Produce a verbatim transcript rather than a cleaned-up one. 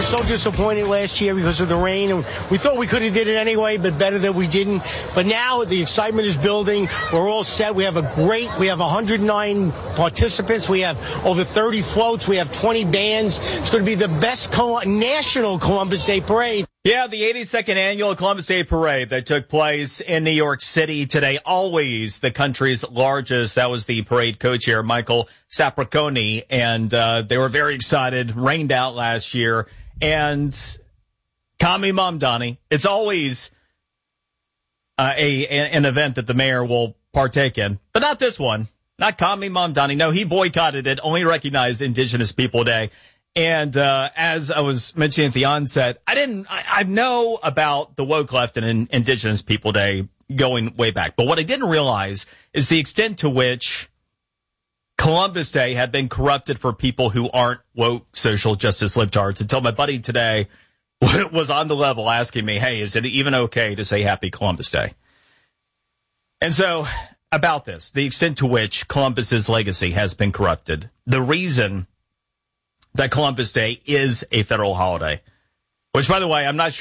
were so disappointed last year because of the rain, and we thought we could have did it anyway, but better that we didn't. But now the excitement is building. We're all set. We have a great, we have one hundred nine participants. We have over thirty floats. We have twenty bands. It's going to be the best Col- national Columbus Day Parade. Yeah, the eighty-second annual Columbus Day Parade that took place in New York City today, always the country's largest. That was the parade co-chair, Michael Sapriconi, and uh, they were very excited. Rained out last year, and Kami Mamdani. It's always uh, a an event that the mayor will partake in, but not this one. Not Kami Mamdani. No, he boycotted it. Only recognized Indigenous People Day. And uh as I was mentioning at the onset, I didn't, I, I know about the woke left and in, Indigenous People Day going way back. But what I didn't realize is the extent to which Columbus Day had been corrupted for people who aren't woke social justice libtards, until my buddy today was on the level asking me, hey, is it even okay to say Happy Columbus Day? And so about this, the extent to which Columbus's legacy has been corrupted, the reason that Columbus Day is a federal holiday, which, by the way, I'm not sure